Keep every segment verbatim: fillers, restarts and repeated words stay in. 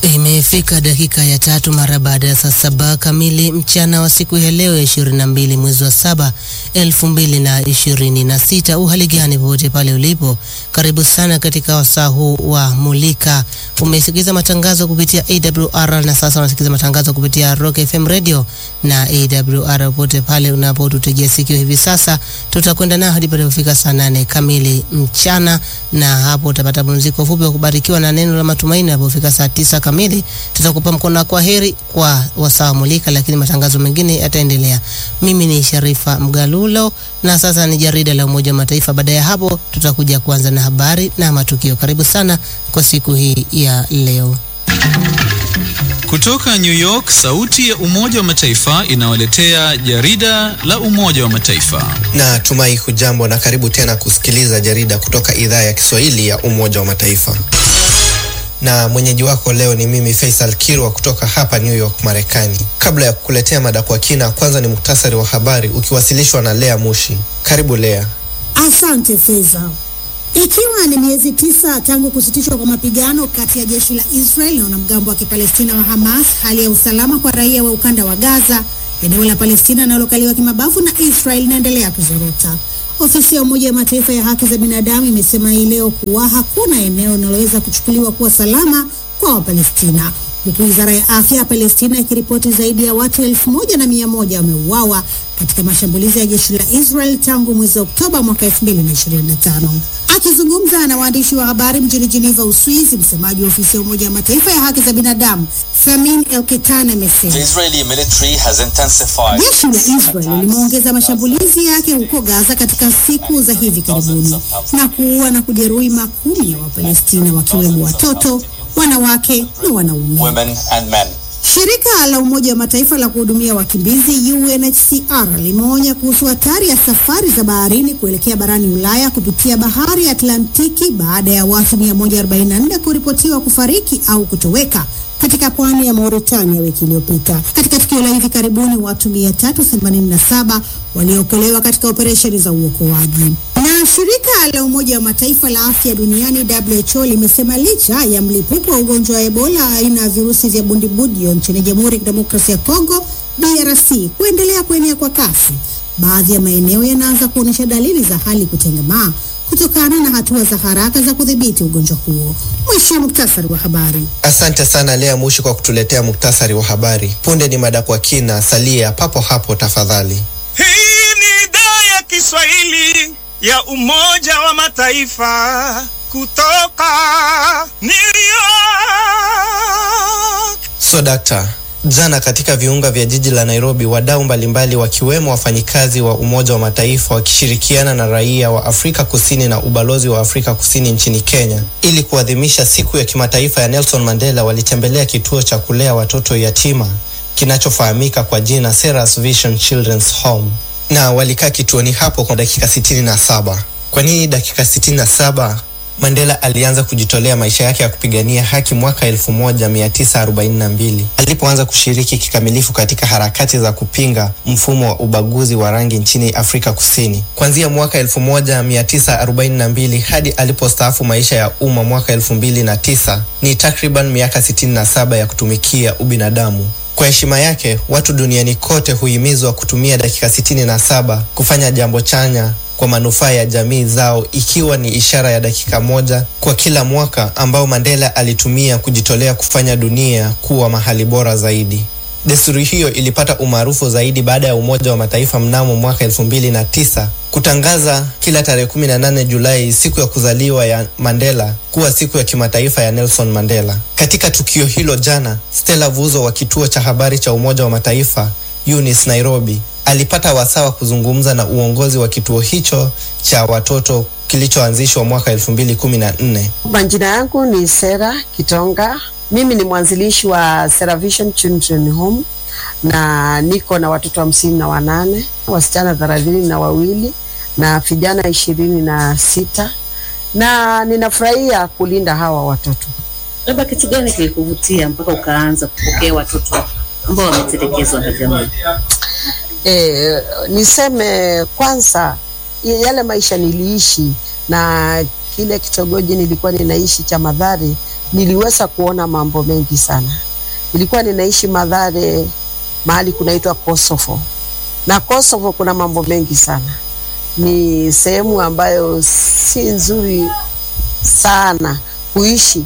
Imefika dakika ya tatu mara baada ya saa saba kamili mchana wa siku ya leo ya ishirini na mbili mwezi wa saba elfu mbili na ishirini na sita. Uhali gani popote pale ulipo? Karibu sana katika wasaa huu wa Mulika. Umesikiza matangazo kupitia A W R na sasa unasikiza matangazo kupitia Rock F M Radio na A W R popote pale unapotutegea sikio hivi sasa. Tutakwenda na hadi pale kufika saa nane kamili mchana, na hapo utapata pumziko fupi wa kubarikiwa na neno la matumaini. Hapo kufika saa tisa kamili tutakupa mkono kwa heri kwa wasaa Mulika, lakini matangazo mengine yataendelea. Mimi ni Sharifa Mgalulo na sasa ni jarida la Umoja wa Mataifa. Baada ya hapo tutakuja kuanza na habari na matukio. Karibu sana kwa siku hii ya leo. Kutoka New York, sauti ya Umoja wa Mataifa inawaletea jarida la Umoja wa Mataifa. Na tumai hujambo na karibu tena kusikiliza jarida kutoka idhaa ya Kiswahili ya Umoja wa Mataifa. Na mwenyeji wako leo ni mimi Faisal Kirwa kutoka hapa New York, Marekani. Kabla ya kukuletea mada kwa kina, kwanza ni muktasari wa habari ukiwasilishwa na Lea Mushi. Karibu Lea. Asante Faisal. Ikiwa ni miezi tisa tangu kusitishwa kwa mapigano kati ya jeshi la Israel na wanamgambo wa Kipalestina wa Hamas, hali ya usalama kwa raia wa ukanda wa Gaza, eneo la Palestina linalokaliwa kimabavu na Israel, inaendelea kuzorota. Ofisi ya Umoja wa Mataifa ya haki za binadamu imesema hii leo kuwa hakuna eneo linaloweza kuchukuliwa kuwa salama kwa Wapalestina, huku Wizara ya Afya ya Palestina ikiripoti zaidi ya watu elfu moja na mia moja wameuawa katika mashambulizi ya jeshi la Israel tangu mwezi Oktoba mwaka elfu mbili na ishirini na tano. Akizungumza na waandishi wa habari mjini Geneva, Uswizi, msemaji wa ofisi ya Umoja wa Mataifa ya haki za binadamu Samin El-Ketan amesema jeshi la Israel limeongeza mashambulizi yake huko Gaza katika siku za hivi karibuni na kuua na kujeruhi makumi ya Wapalestina, wakiwemo watoto, wanawake na wanaume. Shirika la Umoja wa Mataifa la kuhudumia wakimbizi U N H C R limeonya kuhusu hatari ya safari za baharini kuelekea barani Ulaya kupitia bahari ya Atlantiki baada ya watu mia moja arobaini na nne kuripotiwa kufariki au kutoweka katika pwani ya Mauritania wiki iliyopita. Katika tukio la hivi karibuni, watu mia tatu themanini na saba waliokolewa katika operesheni za uokoaji. Na shirika la Umoja wa Mataifa la Afya Duniani W H O limesema licha ya mlipuko wa ugonjwa wa Ebola aina ya virusi vya bundibudio nchini Jamhuri ya Kidemokrasia ya Kongo D R C kuendelea kuenea kwa kasi, baadhi ya maeneo yanaanza kuonyesha dalili za hali kutengemaa kutokana na hatua za haraka za kudhibiti ugonjwa huo. Mwisho wa muktasari wa habari. Asante sana Lea Mushi kwa kutuletea muktasari wa habari. Punde ni mada kwa kina, salia papo hapo tafadhali. Hii ni idhaa ya Kiswahili ya Umoja wa Mataifa kutoka New York. So dakta, jana katika viunga vya jiji la Nairobi, wadau mbalimbali wakiwemo wafanyikazi wa Umoja wa Mataifa wakishirikiana na raia wa Afrika Kusini na ubalozi wa Afrika Kusini nchini Kenya ili kuadhimisha siku ya kimataifa ya Nelson Mandela, walitembelea kituo cha kulea watoto yatima kinachofahamika kwa jina Sarah's Vision Children's Home, na walikaa kituoni hapo kwa dakika sitini na saba. Kwa nini dakika sitini na saba? Mandela alianza kujitolea maisha yake ya kupigania haki mwaka elfu moja mia tisa arobaini na mbili alipoanza kushiriki kikamilifu katika harakati za kupinga mfumo wa ubaguzi wa rangi nchini Afrika Kusini. Kuanzia mwaka elfu moja mia tisa arobaini na mbili hadi alipostaafu maisha ya umma mwaka elfu mbili na tisa, ni takriban miaka sitini na saba ya kutumikia ubinadamu. Kwa heshima yake, watu duniani kote huhimizwa kutumia dakika sitini na saba kufanya jambo chanya kwa manufaa ya jamii zao, ikiwa ni ishara ya dakika moja kwa kila mwaka ambao Mandela alitumia kujitolea kufanya dunia kuwa mahali bora zaidi. Desturi hiyo ilipata umaarufu zaidi baada ya Umoja wa Mataifa mnamo mwaka elfu mbili na tisa kutangaza kila tarehe kumi na nane Julai siku ya kuzaliwa ya Mandela kuwa siku ya kimataifa ya Nelson Mandela. Katika tukio hilo jana, Stella Vuzo wa kituo cha habari cha Umoja wa Mataifa Unis Nairobi alipata wasaa kuzungumza na uongozi wa kituo hicho cha watoto kilichoanzishwa mwaka elfu mbili kumi na nne. Majina yangu ni Sera Kitonga. Mimi ni mwanzilishi wa Sarah Vision Children Home na niko na watoto hamsini na wanane, wasichana thelathini na wawili na vijana ishirini na sita, na ninafurahia kulinda hawa watoto. Labda kitu gani kilikuvutia mpaka ukaanza kupokea watoto ambao wametelekezwa na jamii? Eh, niseme kwanza yale maisha niliishi na kile kitongoji nilikuwa ninaishi cha Madhari niliweza kuona mambo mengi sana. Nilikuwa ninaishi Mathare, mahali kunaitwa Kosovo. Na Kosovo kuna mambo mengi sana. Ni sehemu ambayo si nzuri sana kuishi,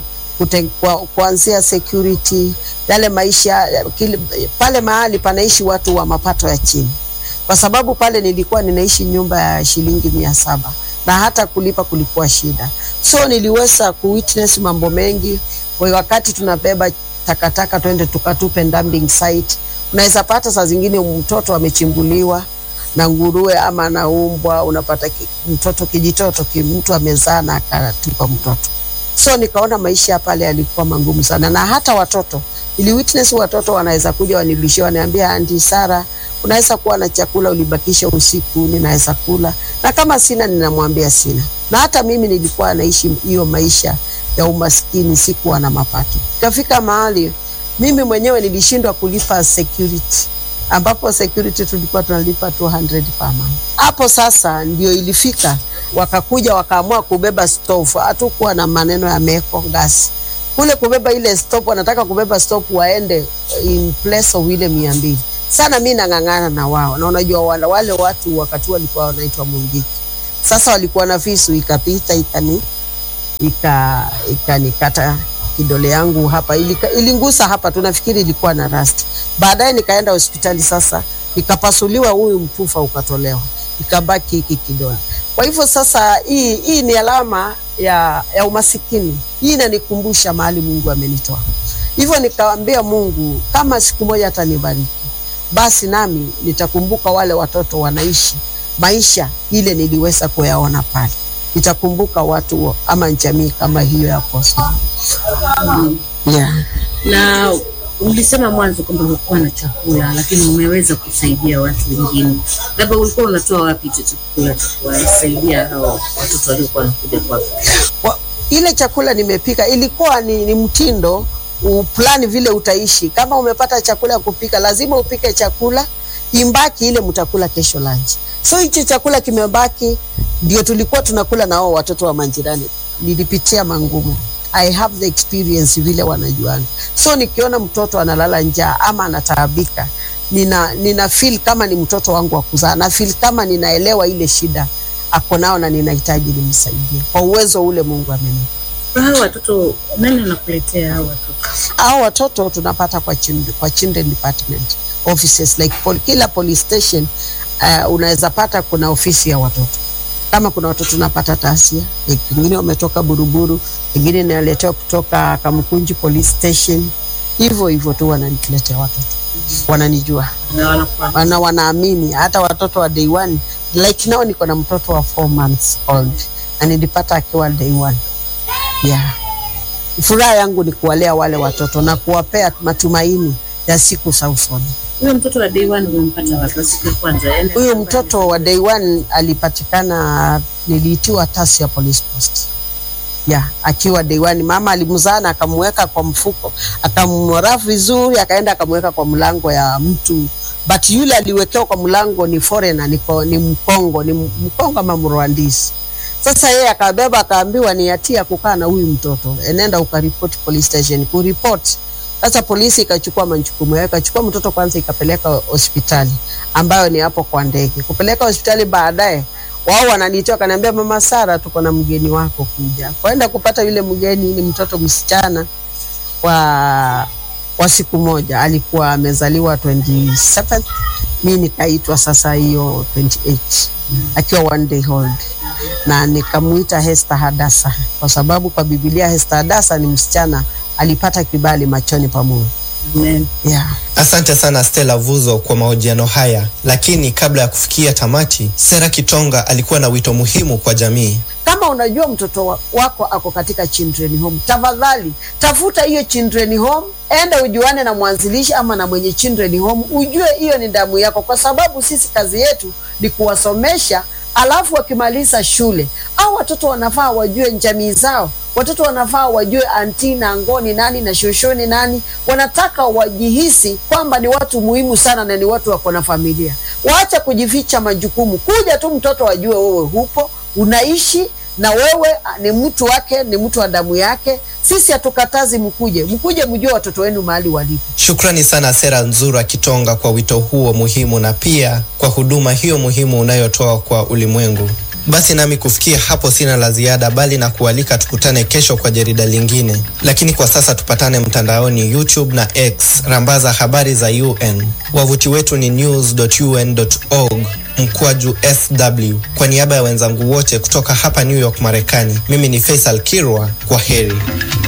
kuanzia security, yale maisha kile, pale mahali panaishi watu wa mapato ya chini. Kwa sababu pale nilikuwa ninaishi nyumba ya shilingi mia saba na hata kulipa kulikuwa shida. So niliweza kuwitness mambo mengi. Kwa wakati tunabeba takataka twende tukatupe dumping site, unaweza pata saa zingine mtoto amechimbuliwa na nguruwe ama na umbwa, unapata ki, mtoto kijitoto ki, mtu amezaa na akatupa mtoto. So nikaona maisha pale yalikuwa magumu sana, na hata watoto ili witness watoto wanaweza kuja wanibishia, waniambia Auntie Sarah, unaweza kuwa na chakula ulibakisha usiku, ninaweza kula, na kama sina ninamwambia sina. Na hata mimi nilikuwa naishi hiyo maisha ya umaskini, sikuwa na mapato. Kafika mahali mimi mwenyewe nilishindwa kulipa security, ambapo security tulikuwa tunalipa two hundred per month. Hapo sasa ndio ilifika wakakuja wakaamua kubeba stove. Hatukuwa na maneno ya meko gas. Kule kubeba ile stove, wanataka kubeba stove waende in place of ile mia mbili. Sana mimi nangangana na wao. Na unajua wale, wale watu wakati walikuwa wanaitwa Mungiki. Sasa walikuwa na visu, ikapita ikani ika ikanikata kidole yangu hapa, ilika, ilingusa hapa, tunafikiri ilikuwa na rust. Baadaye nikaenda hospitali, sasa nikapasuliwa, huyu mtufa ukatolewa, ikabaki hiki kidole. Kwa hivyo sasa hii hii ni alama ya ya umasikini. Hii inanikumbusha mahali Mungu amenitoa. Hivyo nikaambia Mungu, kama siku moja atanibariki, basi nami nitakumbuka wale watoto wanaishi maisha ile niliweza kuyaona pale. Nitakumbuka watu ama jamii kama hiyo ya Kosovo. Mm. Yeah. Na ulisema mwanzo kwamba ulikuwa na chakula lakini umeweza kusaidia watu wengine. Labda ulikuwa unatoa wapi chakula cha kuwasaidia hao watoto waliokuwa wanakuja kwako? Kwa ile chakula nimepika ilikuwa ni, ni mtindo uplani vile utaishi. Kama umepata chakula kupika, lazima upike chakula imbaki ile mtakula kesho lunch. So hicho chakula kimebaki ndio tulikuwa tunakula na hao watoto wa manjirani. Nilipitia mangumu. I have the experience vile wanajuana. So nikiona mtoto analala njaa ama anataabika, nina nina feel kama ni mtoto wangu wa kuzaa. Na feel kama ninaelewa ile shida ako nao na ninahitaji nimsaidie kwa uwezo ule Mungu amenipa. Hao watoto nani anakuletea hao watoto? Hao watoto tunapata kwa children, kwa children department offices like pol, kila police station uh, unaweza pata kuna ofisi ya watoto. Kama kuna watoto tunapata Tasia, wengine wametoka Buruburu, wengine naletewa kutoka Kamukunji police station. Hivyo hivyo tu wananiletea watoto. Wananijua. Na wana wanaamini hata watoto wa day one. Like now niko na mtoto wa four months old na nilipata akiwa day one. Yeah. Furaha yangu ni kuwalea wale watoto na kuwapea matumaini ya siku za usoni. Huyo mtoto wa day one umempata wapi siku ya kwanza? Huyo mtoto wa day one alipatikana, niliitiwa Tasia police post. Yeah, akiwa day one. Mama alimzaa na akamweka kwa mfuko, akamrafu vizuri, akaenda akamweka kwa mlango ya mtu. But yule aliwekewa kwa mlango ni foreigner, ni, ni Mkongo, ni Mkongo ama Mrwandisi. Sasa yeye akabeba akaambiwa ni hatia kukaa na huyu mtoto. Enenda ukaripoti police station. Kuripoti. Sasa polisi ikachukua majukumu yake, ikachukua mtoto kwanza ikapeleka hospitali ambayo ni hapo kwa ndege. Kupeleka hospitali baadaye wao wananiitoa kaniambia, Mama Sarah, tuko na mgeni wako kuja. Kwaenda kupata yule mgeni ni mtoto msichana wa wa siku moja, alikuwa amezaliwa twenty-seventh, mimi nikaitwa sasa hiyo twenty-eight, akiwa one day old. Na nikamuita Hester Hadasa kwa sababu kwa Biblia Hester Hadasa ni msichana alipata kibali machoni pa Mungu. Amen. Yeah. Asante sana Stella Vuzo kwa mahojiano haya. Lakini kabla ya kufikia tamati, Sarah Kitonga alikuwa na wito muhimu kwa jamii. Kama unajua mtoto wako ako katika children home, tafadhali tafuta hiyo children home, enda ujuane na mwanzilishi ama na mwenye children home, ujue hiyo ni damu yako, kwa sababu sisi kazi yetu ni kuwasomesha. Alafu wakimaliza shule, au watoto wanafaa wajue jamii zao, watoto wanafaa wajue anti na ngoni nani na shoshoni nani. Wanataka wajihisi kwamba ni watu muhimu sana na ni watu wako na familia. Waacha kujificha majukumu, kuja tu mtoto wajue wewe hupo, unaishi na wewe ni mtu wake, ni mtu wa damu yake, Sisi hatukatazi mkuje, mkuje mjue watoto wenu mahali walipo. Shukrani sana Sera Nzura Kitonga kwa wito huo muhimu na pia kwa huduma hiyo muhimu unayotoa kwa ulimwengu. Basi nami kufikia hapo sina la ziada, bali na kualika tukutane kesho kwa jarida lingine. Lakini kwa sasa tupatane mtandaoni YouTube na X, rambaza habari za U N. Wavuti wetu ni news dot u n dot org mkwaju S W. Kwa niaba ya wenzangu wote kutoka hapa New York Marekani, mimi ni Faisal Kirwa, kwa heri.